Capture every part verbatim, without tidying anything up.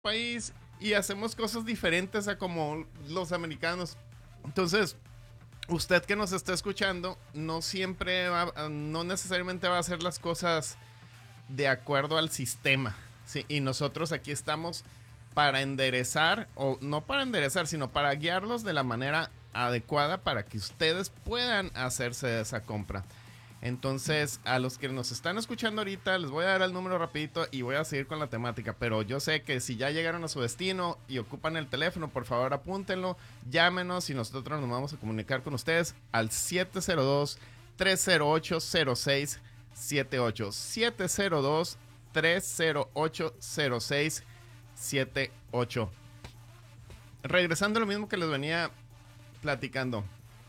país y hacemos cosas diferentes a como los americanos. Entonces, usted que nos está escuchando, no siempre va, no necesariamente va a hacer las cosas de acuerdo al sistema, ¿sí? Y nosotros aquí estamos para enderezar, o no para enderezar, sino para guiarlos de la manera adecuada para que ustedes puedan hacerse esa compra. Entonces, a los que nos están escuchando ahorita, les voy a dar el número rapidito y voy a seguir con la temática. Pero yo sé que si ya llegaron a su destino y ocupan el teléfono, por favor apúntenlo, llámenos y nosotros nos vamos a comunicar con ustedes al siete cero dos, tres cero ocho, cero seis siete ocho. siete cero dos, tres cero ocho, cero seis siete ocho. Regresando a lo mismo que les venía platicando.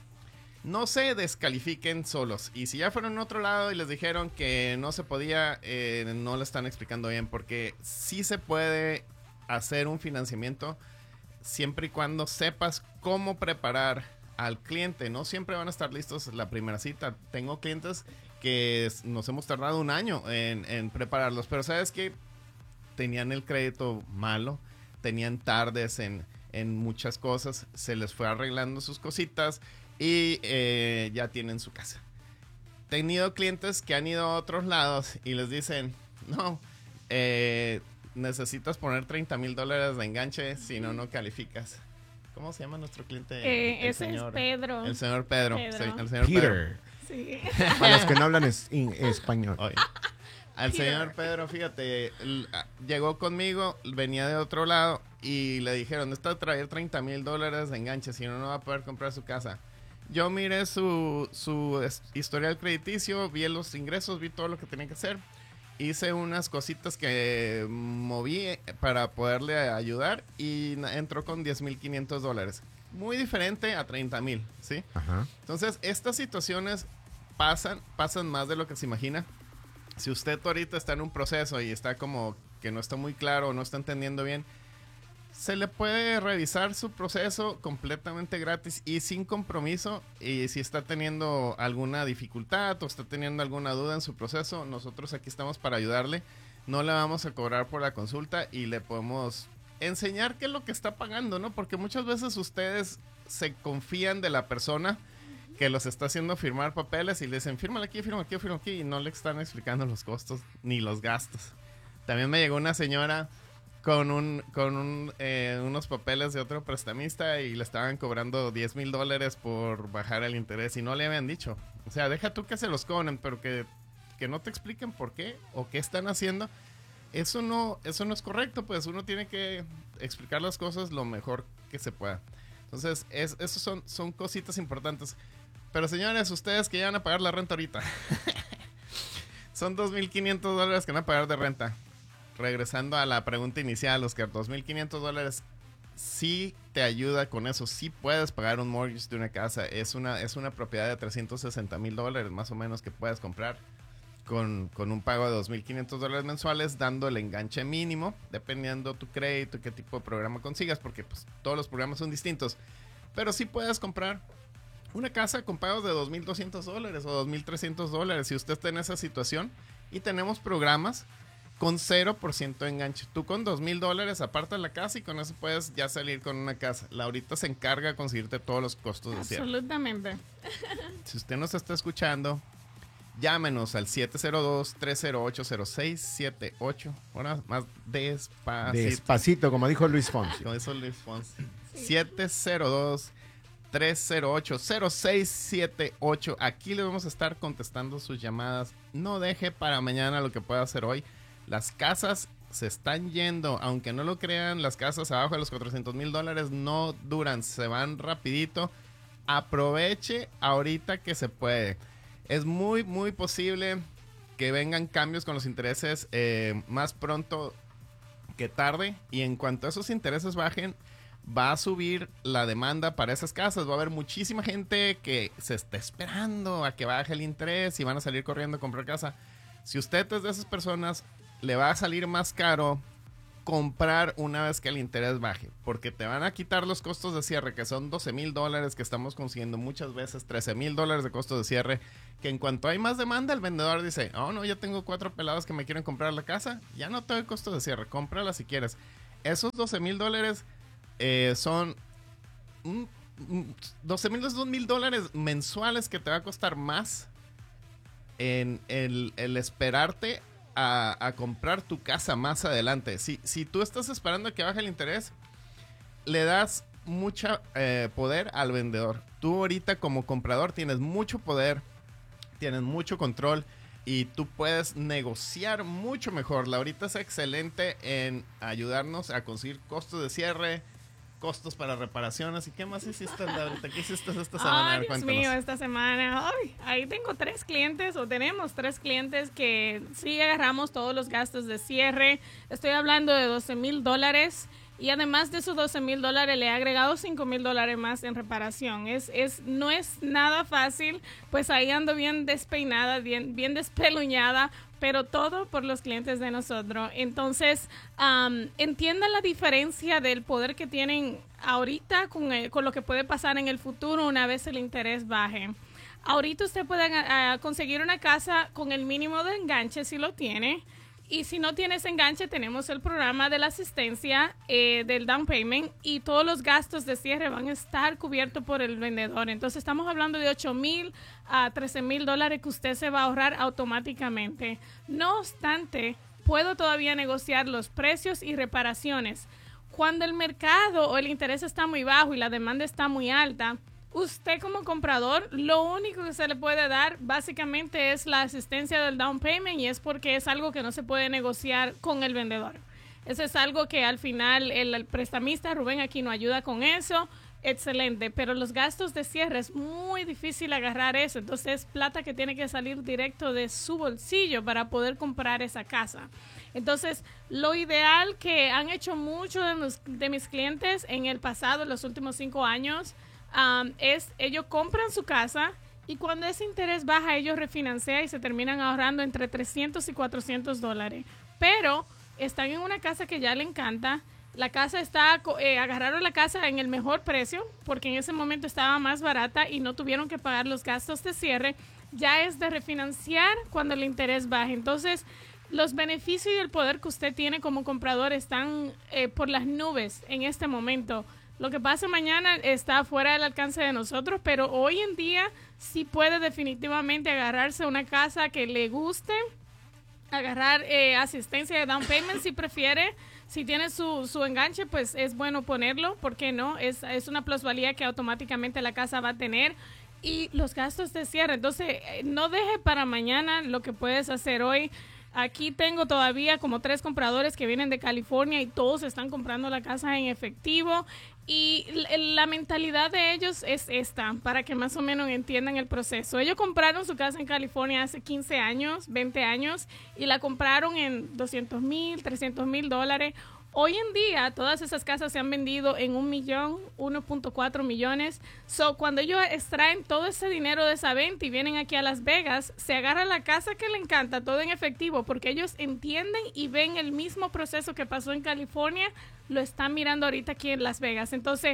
No se descalifiquen solos. Y si ya fueron a otro lado y les dijeron que no se podía, eh, no lo están explicando bien. Porque sí se puede hacer un financiamiento siempre y cuando sepas cómo preparar al cliente. No siempre van a estar listos la primera cita. Tengo clientes que nos hemos tardado un año en, en prepararlos. Pero ¿sabes qué? Tenían el crédito malo. Tenían tardes en, en muchas cosas. Se les fue arreglando sus cositas. Y eh, ya tienen su casa. He tenido clientes que han ido a otros lados y les dicen, no, eh, necesitas poner treinta mil dólares de enganche, si no, no calificas. ¿Cómo se llama nuestro cliente? Eh, ese señor, es Pedro. El señor Pedro. Pedro. Sí, el señor Peter. Pedro. Sí. Para los que no hablan es, in, español. Oye, al Peter. señor Pedro, fíjate, l- llegó conmigo, venía de otro lado y le dijeron, necesita traer treinta mil dólares de enganche, si no, no va a poder comprar su casa. Yo miré su, su historial crediticio, vi los ingresos, vi todo lo que tenía que hacer. Hice unas cositas que moví para poderle ayudar y entró con diez mil quinientos dólares. Muy diferente a treinta mil, ¿sí? Ajá. Entonces, estas situaciones pasan, pasan más de lo que se imagina. Si usted ahorita está en un proceso y está como que no está muy claro o no está entendiendo bien, se le puede revisar su proceso completamente gratis y sin compromiso. Y si está teniendo alguna dificultad o está teniendo alguna duda en su proceso, nosotros aquí estamos para ayudarle. No le vamos a cobrar por la consulta y le podemos enseñar qué es lo que está pagando, ¿no? Porque muchas veces ustedes se confían de la persona que los está haciendo firmar papeles y le dicen, fírmale aquí, fírmale aquí, fírmale aquí, y no le están explicando los costos ni los gastos. También me llegó una señora con un con un, eh, unos papeles de otro prestamista y le estaban cobrando diez mil dólares por bajar el interés y no le habían dicho. O sea, deja tú que se los cobren, pero que, que no te expliquen por qué o qué están haciendo. Eso no, eso no es correcto, pues uno tiene que explicar las cosas lo mejor que se pueda. Entonces, es, esos son, son cositas importantes. Pero señores, ustedes que ya van a pagar la renta ahorita, son dos mil quinientos dólares que van a pagar de renta. Regresando a la pregunta inicial, Oscar, dos mil quinientos dólares sí te ayuda con eso. Sí puedes pagar un mortgage de una casa. Es una, es una propiedad de trescientos sesenta mil dólares más o menos que puedes comprar con, con un pago de dos mil quinientos dólares mensuales, dando el enganche mínimo, dependiendo tu crédito y qué tipo de programa consigas, porque pues, todos los programas son distintos. Pero sí puedes comprar una casa con pagos de dos mil doscientos dólares o dos mil trescientos dólares si usted está en esa situación. Y tenemos programas con cero por ciento de enganche. Tú con dos mil dólares apartas la casa y con eso puedes ya salir con una casa. Laurita se encarga de conseguirte todos los costos de cierre. Absolutamente. Si usted nos está escuchando, llámenos al siete cero dos, tres cero ocho, cero seis siete ocho. Ahora más despacito. Despacito, como dijo Luis Fonsi. Con eso Luis Fonsi. siete cero dos, tres cero ocho, cero seis siete ocho. Aquí le vamos a estar contestando sus llamadas. No deje para mañana lo que pueda hacer hoy. Las casas se están yendo, aunque no lo crean, las casas abajo de los cuatrocientos mil dólares no duran, se van rapidito. Aproveche ahorita que se puede. Es muy, muy posible que vengan cambios con los intereses eh, más pronto que tarde. Y en cuanto esos intereses bajen, va a subir la demanda para esas casas. Va a haber muchísima gente que se está esperando a que baje el interés y van a salir corriendo a comprar casa. Si usted es de esas personas, le va a salir más caro comprar una vez que el interés baje, porque te van a quitar los costos de cierre, que son doce mil dólares que estamos consiguiendo muchas veces, trece mil dólares de costos de cierre, que en cuanto hay más demanda, el vendedor dice, oh no, ya tengo cuatro pelados que me quieren comprar la casa, ya no te doy costo de cierre, cómprala si quieres. esos doce mil dólares eh, son un, un, doce mil, dos mil dólares mensuales que te va a costar más en el, el esperarte a, a comprar tu casa más adelante. Si, si tú estás esperando a que baje el interés, le das mucho eh, poder al vendedor. Tú ahorita como comprador tienes mucho poder, tienes mucho control y tú puedes negociar mucho mejor. Laurita es excelente en ayudarnos a conseguir costos de cierre, costos para reparaciones. ¿Y qué más hiciste, Laurita? ¿Qué hiciste esta semana? Ay, Dios Cuéntanos. mío, esta semana. Ay, ahí tengo tres clientes, o tenemos tres clientes que sí agarramos todos los gastos de cierre. Estoy hablando de doce mil dólares. Y además de esos doce mil dólares, le he agregado cinco mil dólares más en reparación. Es, es, no es nada fácil, pues ahí ando bien despeinada, bien, bien despeluñada, pero todo por los clientes de nosotros. Entonces, um, entiendan la diferencia del poder que tienen ahorita con, el, con lo que puede pasar en el futuro una vez el interés baje. Ahorita usted puede uh, conseguir una casa con el mínimo de enganche si lo tiene. Y si no tienes enganche, tenemos el programa de la asistencia eh, del down payment y todos los gastos de cierre van a estar cubiertos por el vendedor. Entonces, estamos hablando de ocho mil a trece mil dólares que usted se va a ahorrar automáticamente. No obstante, puedo todavía negociar los precios y reparaciones. Cuando el mercado o el interés está muy bajo y la demanda está muy alta, usted como comprador, lo único que se le puede dar básicamente es la asistencia del down payment y es porque es algo que no se puede negociar con el vendedor. Eso es algo que al final el, el prestamista Rubén aquí nos ayuda con eso. Excelente, pero los gastos de cierre es muy difícil agarrar eso. Entonces es plata que tiene que salir directo de su bolsillo para poder comprar esa casa. Entonces, lo ideal que han hecho muchos de, los, de mis clientes en el pasado, en los últimos cinco años, Um, es ellos compran su casa y cuando ese interés baja ellos refinancian y se terminan ahorrando entre trescientos y cuatrocientos dólares, pero están en una casa que ya le encanta. La casa está, eh, agarraron la casa en el mejor precio porque en ese momento estaba más barata y no tuvieron que pagar los gastos de cierre. Ya es de refinanciar cuando el interés baja. Entonces los beneficios y el poder que usted tiene como comprador están eh, por las nubes en este momento. Lo que pasa mañana está fuera del alcance de nosotros, pero hoy en día sí puede definitivamente agarrarse una casa que le guste, agarrar eh, asistencia de down payment si prefiere. Si tiene su, su enganche, pues es bueno ponerlo, ¿por qué no? Es, es una plusvalía que automáticamente la casa va a tener. Y los gastos de cierre, entonces no deje para mañana lo que puedes hacer hoy. Aquí tengo todavía como tres compradores que vienen de California y todos están comprando la casa en efectivo. Y la mentalidad de ellos es esta, para que más o menos entiendan el proceso. Ellos compraron su casa en California hace quince años, veinte años, y la compraron en doscientos mil, trescientos mil dólares. Hoy en día, todas esas casas se han vendido en un millón, uno punto cuatro millones. So, cuando ellos extraen todo ese dinero de esa venta y vienen aquí a Las Vegas, se agarra la casa que le encanta, todo en efectivo, porque ellos entienden y ven el mismo proceso que pasó en California, lo están mirando ahorita aquí en Las Vegas. Entonces,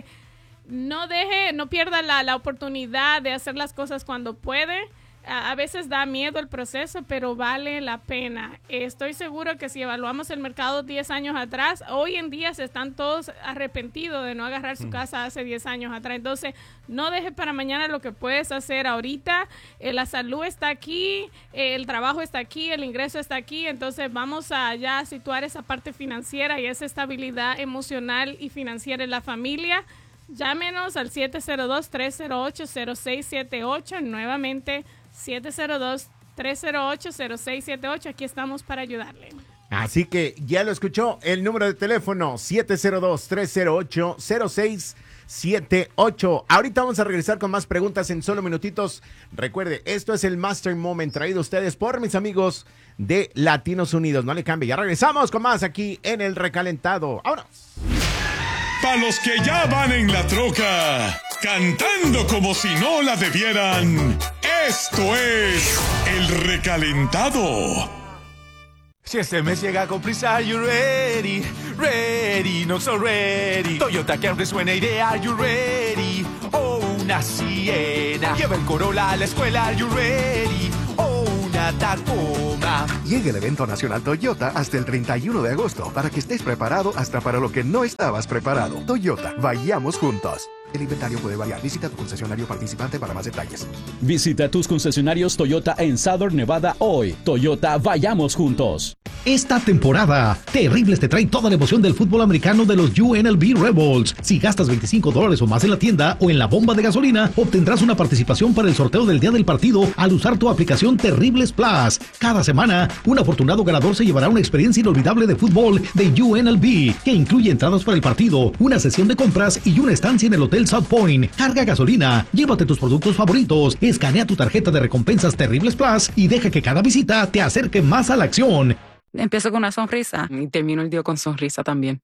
no deje, no pierda la, la oportunidad de hacer las cosas cuando puede. A veces da miedo el proceso, pero vale la pena. Estoy seguro que si evaluamos el mercado diez años atrás, hoy en día se están todos arrepentidos de no agarrar su casa hace diez años atrás. Entonces, no dejes para mañana lo que puedes hacer ahorita. Eh, la salud está aquí, eh, el trabajo está aquí, el ingreso está aquí. Entonces, vamos a ya situar esa parte financiera y esa estabilidad emocional y financiera en la familia. Llámenos al siete cero dos, tres cero ocho, cero seis siete ocho. Nuevamente, siete cero dos, tres cero ocho, cero seis siete ocho. Aquí estamos para ayudarle. Así que ya lo escuchó, el número de teléfono siete cero dos, tres cero ocho, cero seis siete ocho. Ahorita vamos a regresar con más preguntas en solo minutitos. Recuerde, esto es el Master Moment traído a ustedes por mis amigos de Latinos Unidos. No le cambie, ya regresamos con más aquí en El Recalentado. ¡Vámonos! Para los que ya van en la troca, cantando como si no la debieran, esto es El Recalentado. Si este mes llega con prisa, are you ready? Ready, not so ready. Toyota Camry suena idea, are you ready? Oh, una Siena. Lleva el Corolla a la escuela, are you ready? Oh, una Toyota Tacoma. Llega el evento nacional Toyota hasta el treinta y uno de agosto para que estés preparado hasta para lo que no estabas preparado. Toyota, vayamos juntos. El inventario puede variar. Visita tu concesionario participante para más detalles. Visita tus concesionarios Toyota en Southern Nevada hoy. Toyota, vayamos juntos. Esta temporada, Terribles te trae toda la emoción del fútbol americano de los U N L V Rebels. Si gastas veinticinco dólares o más en la tienda o en la bomba de gasolina, obtendrás una participación para el sorteo del día del partido al usar tu aplicación Terribles Plus. Cada semana, un afortunado ganador se llevará una experiencia inolvidable de fútbol de U N L V, que incluye entradas para el partido, una sesión de compras y una estancia en el Hotel South Point. Carga gasolina, llévate tus productos favoritos, escanea tu tarjeta de recompensas Terribles Plus y deja que cada visita te acerque más a la acción. Empiezo con una sonrisa y termino el día con sonrisa también.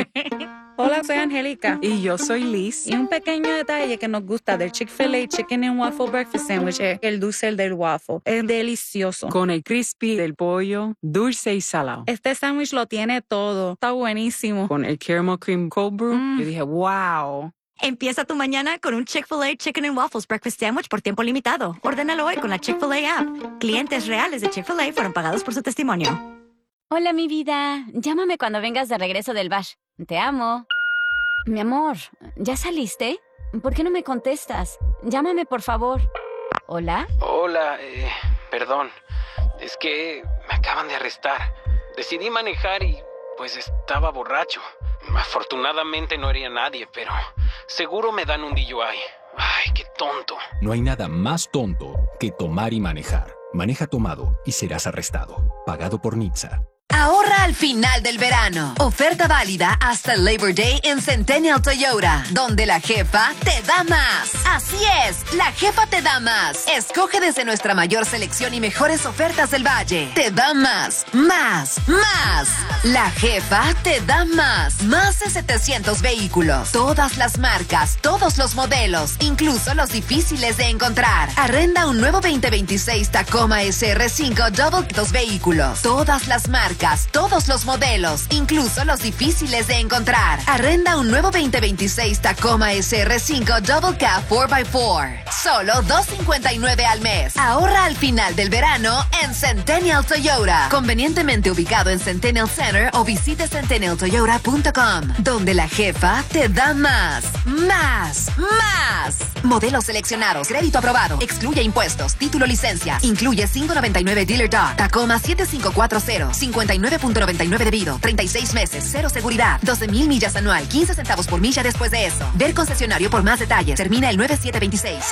Hola, soy Angélica. Y yo soy Liz. Y un pequeño detalle que nos gusta del Chick-fil-A Chicken and Waffle Breakfast Sandwich es el dulce del waffle. Es delicioso. Con el crispy del pollo, dulce y salado. Este sándwich lo tiene todo. Está buenísimo. Con el caramel cream cold brew, mm. yo dije, wow. Empieza tu mañana con un Chick-fil-A Chicken and Waffles Breakfast Sandwich por tiempo limitado. Ordénalo hoy con la Chick-fil-A app. Clientes reales de Chick-fil-A fueron pagados por su testimonio. Hola, mi vida. Llámame cuando vengas de regreso del bash. Te amo. Mi amor, ¿ya saliste? ¿Por qué no me contestas? Llámame, por favor. ¿Hola? Hola, eh, perdón. Es que me acaban de arrestar. Decidí manejar y, pues, estaba borracho. Afortunadamente no hería a nadie, pero seguro me dan un D U I. Ay, qué tonto. No hay nada más tonto que tomar y manejar. Maneja tomado y serás arrestado. Pagado por N H T S A. Ahorra al final del verano. Oferta válida hasta el Labor Day en Centennial Toyota, donde la jefa te da más. Así es, la jefa te da más. Escoge desde nuestra mayor selección y mejores ofertas del Valle. Te da más, más, más. La jefa te da más. Más de setecientos vehículos. Todas las marcas, todos los modelos, incluso los difíciles de encontrar. Arrenda un nuevo veinte veintiséis Tacoma S R cinco Double dos vehículos. Todas las marcas, todos los modelos, incluso los difíciles de encontrar. Arrenda un nuevo veinte veintiséis Tacoma S R cinco Double Cab cuatro por cuatro. Solo dos cincuenta y nueve al mes. Ahorra al final del verano en Centennial Toyota. Convenientemente ubicado en Centennial Center o visite centennial toyota punto com, donde la jefa te da más, más, más. Modelos seleccionados, crédito aprobado, excluye impuestos, título, licencia, incluye cinco noventa y nueve Dealer Dog, Tacoma siete cinco cuatro cero, cincuenta y nueve punto noventa y nueve debido, treinta y seis meses, cero seguridad, doce mil millas anual, quince centavos por milla después de eso. Ver concesionario por más detalles. Termina el nueve siete veintiséis.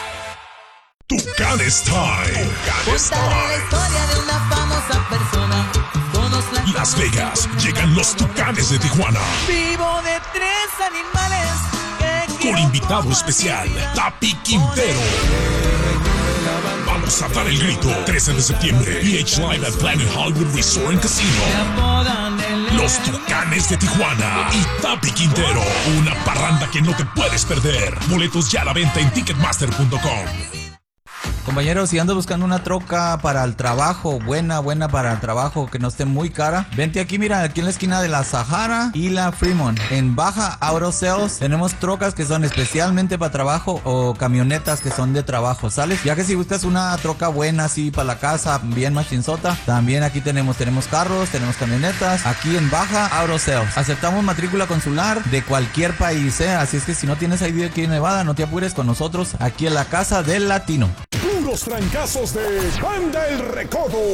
Tucanes Time. Tucanes Time. Las Vegas, llegan los Tucanes de Tijuana. Vivo de tres animales. Con invitado especial, Tapi Quintero. Vamos a dar el grito. trece de septiembre, P H Live at Planet Hollywood Resort and Casino. Los Tucanes de Tijuana y Tapi Quintero. Una parranda que no te puedes perder. Boletos ya a la venta en ticketmaster punto com. Compañeros, si andas buscando una troca para el trabajo, buena, buena para el trabajo, que no esté muy cara, vente aquí, mira, aquí en la esquina de la Sahara y la Fremont. En Baja Auto Sales tenemos trocas que son especialmente para trabajo o camionetas que son de trabajo, ¿sales? Ya que si buscas una troca buena así para la casa, bien machinzota, también aquí tenemos, tenemos carros, tenemos camionetas, aquí en Baja Auto Sales. Aceptamos matrícula consular de cualquier país, ¿eh? Así es que si no tienes I D aquí en Nevada, no te apures con nosotros, aquí en la Casa del Latino. Puros trancazos de Banda El Recodo.